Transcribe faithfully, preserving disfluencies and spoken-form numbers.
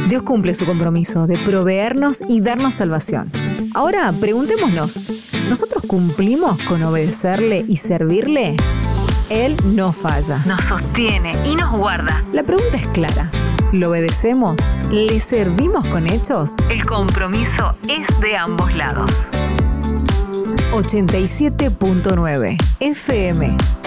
Dios cumple su compromiso de proveernos y darnos salvación. Ahora, preguntémonos, ¿nosotros cumplimos con obedecerle y servirle? Él no falla. Nos sostiene y nos guarda. La pregunta es clara. ¿Lo obedecemos? ¿Le servimos con hechos? El compromiso es de ambos lados. ochenta y siete punto nueve F M